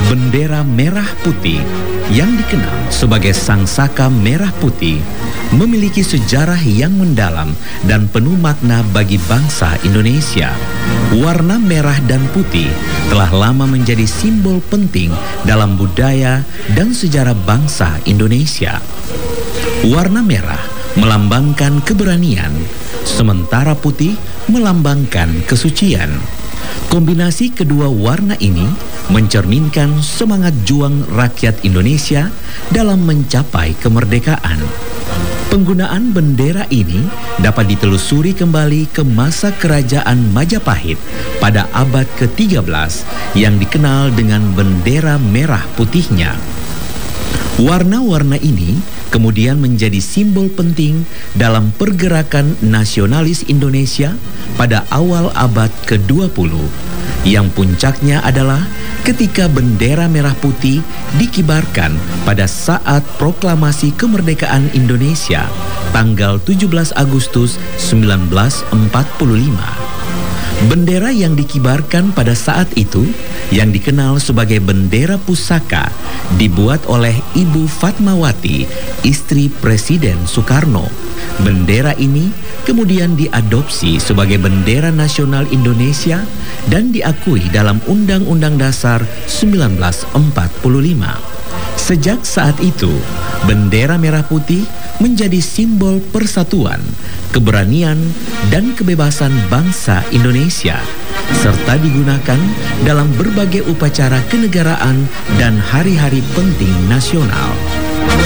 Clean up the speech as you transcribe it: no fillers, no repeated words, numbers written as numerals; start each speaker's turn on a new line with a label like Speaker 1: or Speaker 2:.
Speaker 1: Bendera merah putih yang dikenal sebagai Sang Saka Merah Putih memiliki sejarah yang mendalam dan penuh makna bagi bangsa Indonesia. Warna merah dan putih telah lama menjadi simbol penting dalam budaya dan sejarah bangsa Indonesia. Warna merah melambangkan keberanian, sementara putih melambangkan kesucian. Kombinasi kedua warna ini mencerminkan semangat juang rakyat Indonesia dalam mencapai kemerdekaan. Penggunaan bendera ini dapat ditelusuri kembali ke masa kerajaan Majapahit pada abad ke-13 yang dikenal dengan bendera merah putihnya. Warna-warna ini kemudian menjadi simbol penting dalam pergerakan nasionalis Indonesia pada awal abad ke-20, yang puncaknya adalah ketika bendera merah putih dikibarkan pada saat proklamasi kemerdekaan Indonesia tanggal 17 Agustus 1945. Bendera yang dikibarkan pada saat itu, yang dikenal sebagai bendera pusaka, dibuat oleh Ibu Fatmawati, istri Presiden Soekarno. Bendera ini kemudian diadopsi sebagai bendera nasional Indonesia dan diakui dalam Undang-Undang Dasar 1945. Sejak saat itu, bendera merah putih menjadi simbol persatuan, keberanian, dan kebebasan bangsa Indonesia, serta digunakan dalam berbagai upacara kenegaraan dan hari-hari penting nasional.